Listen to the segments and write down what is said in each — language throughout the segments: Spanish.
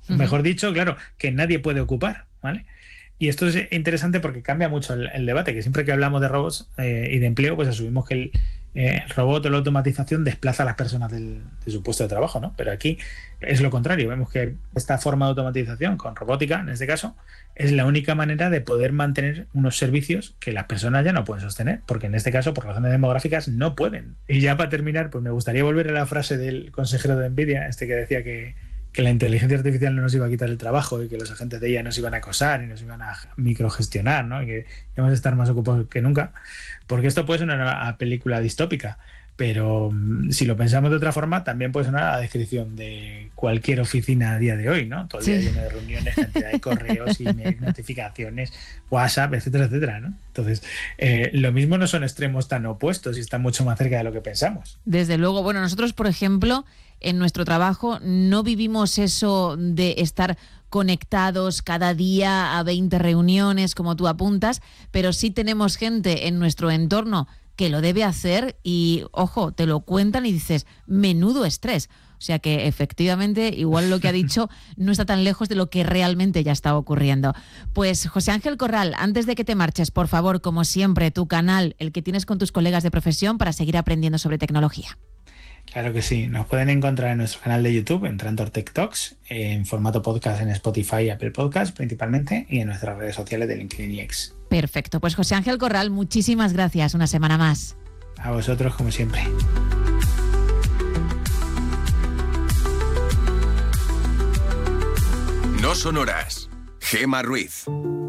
Mejor dicho, claro, que nadie puede ocupar, ¿vale? Y esto es interesante porque cambia mucho el debate, que siempre que hablamos de robots y de empleo, pues asumimos que el robot o la automatización desplaza a las personas de su puesto de trabajo, ¿no? Pero aquí es lo contrario. Vemos que esta forma de automatización, con robótica en este caso, es la única manera de poder mantener unos servicios que las personas ya no pueden sostener, porque en este caso, por razones demográficas, no pueden. Y ya para terminar, pues me gustaría volver a la frase del consejero de Nvidia, que decía que la inteligencia artificial no nos iba a quitar el trabajo y que los agentes de ella nos iban a acosar y nos iban a microgestionar, ¿no? Y que íbamos a estar más ocupados que nunca, porque esto puede sonar a película distópica, pero si lo pensamos de otra forma, también puede sonar a la descripción de cualquier oficina a día de hoy, ¿no? Todo el día lleno de reuniones, cantidad de correos, emails, notificaciones, WhatsApp, etcétera, etcétera, ¿no? Entonces, lo mismo no son extremos tan opuestos y están mucho más cerca de lo que pensamos. Desde luego. Bueno, nosotros, por ejemplo, en nuestro trabajo no vivimos eso de estar conectados cada día a 20 reuniones, como tú apuntas, pero sí tenemos gente en nuestro entorno que lo debe hacer y, ojo, te lo cuentan y dices, menudo estrés. O sea que efectivamente, igual lo que ha dicho no está tan lejos de lo que realmente ya está ocurriendo. Pues José Ángel Corral, antes de que te marches, por favor, como siempre, tu canal, el que tienes con tus colegas de profesión para seguir aprendiendo sobre tecnología. Claro que sí, nos pueden encontrar en nuestro canal de YouTube, en Trantor Tech Talks, en formato podcast en Spotify y Apple Podcasts principalmente, y en nuestras redes sociales de LinkedIn y X. Perfecto, pues José Ángel Corral, muchísimas gracias, una semana más. A vosotros, como siempre. No son horas. Gema Ruiz.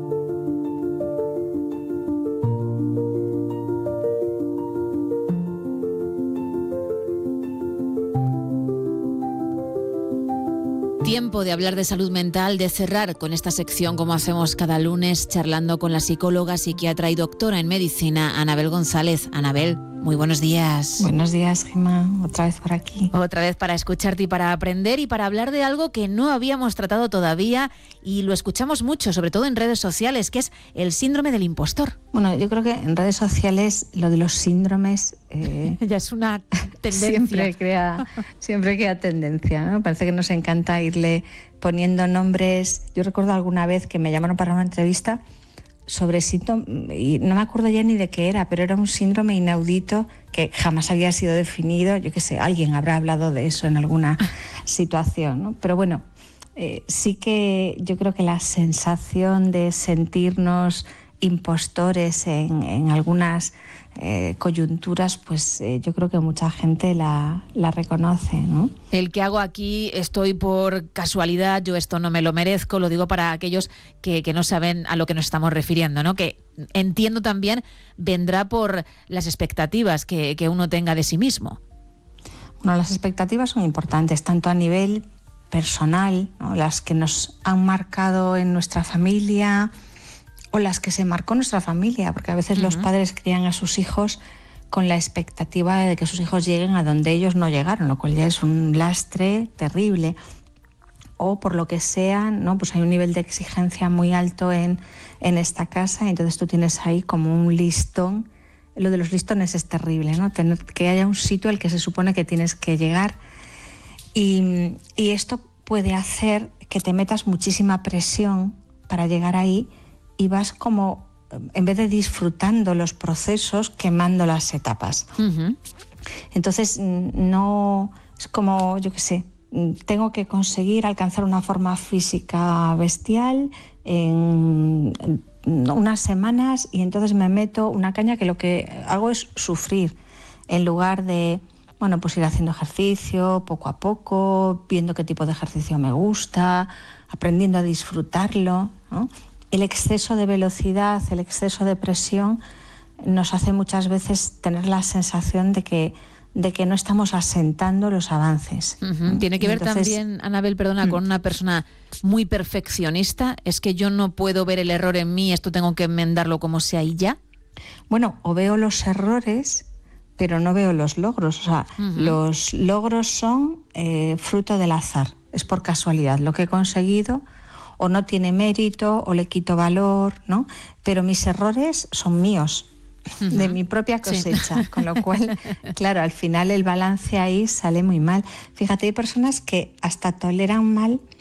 Tiempo de hablar de salud mental, de cerrar con esta sección como hacemos cada lunes, charlando con la psicóloga, psiquiatra y doctora en medicina, Anabel González. Anabel, muy buenos días. Buenos días, Gema, otra vez por aquí. Otra vez para escucharte y para aprender y para hablar de algo que no habíamos tratado todavía y lo escuchamos mucho, sobre todo en redes sociales, que es el síndrome del impostor. Bueno, yo creo que en redes sociales lo de los síndromes ya es una tendencia. siempre crea tendencia, ¿no? Parece que nos encanta irle poniendo nombres. Yo recuerdo alguna vez que me llamaron para una entrevista sobre síndrome, y no me acuerdo ya ni de qué era, pero era un síndrome inaudito que jamás había sido definido. Yo qué sé, alguien habrá hablado de eso en alguna situación, ¿no? Pero bueno, sí que yo creo que la sensación de sentirnos impostores en algunas coyunturas, pues yo creo que mucha gente la reconoce, ¿no? El que hago aquí, estoy por casualidad, yo esto no me lo merezco, lo digo para aquellos que no saben a lo que nos estamos refiriendo, ¿no? Que entiendo también vendrá por las expectativas que uno tenga de sí mismo. Bueno, las expectativas son importantes, tanto a nivel personal, ¿no? Las que nos han marcado en nuestra familia, o las que se marcó nuestra familia, porque a veces los padres crían a sus hijos con la expectativa de que sus hijos lleguen a donde ellos no llegaron, lo cual ya es un lastre terrible. O por lo que sea, ¿no? Pues hay un nivel de exigencia muy alto en esta casa, y entonces tú tienes ahí como un listón. Lo de los listones es terrible, ¿no? Tener que haya un sitio al que se supone que tienes que llegar. Y esto puede hacer que te metas muchísima presión para llegar ahí, y vas como, en vez de disfrutando los procesos, quemando las etapas. Entonces, no es como, yo qué sé, tengo que conseguir alcanzar una forma física bestial en unas semanas, y entonces me meto una caña que lo que hago es sufrir, en lugar de, bueno, pues ir haciendo ejercicio poco a poco, viendo qué tipo de ejercicio me gusta, aprendiendo a disfrutarlo, ¿no? El exceso de velocidad, el exceso de presión nos hace muchas veces tener la sensación de que no estamos asentando los avances. Tiene que ver también, Anabel, perdona, con una persona muy perfeccionista. ¿Es que yo no puedo ver el error en mí, esto tengo que enmendarlo como sea y ya? Bueno, o veo los errores, pero no veo los logros. O sea, los logros son fruto del azar, es por casualidad. Lo que he conseguido o no tiene mérito, o le quito valor, ¿no? Pero mis errores son míos, de mi propia cosecha, con lo cual, claro, al final el balance ahí sale muy mal. Fíjate, hay personas que hasta toleran mal